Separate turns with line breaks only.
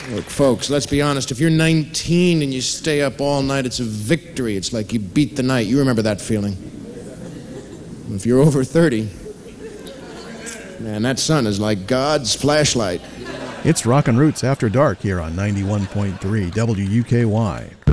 Look, folks, let's be honest. If you're 19 and you stay up all night, it's a victory. It's like you beat the night. You remember that feeling. If you're over 30, man, that sun is like God's flashlight.
It's Rockin' Roots After Dark here on 91.3 WUKY.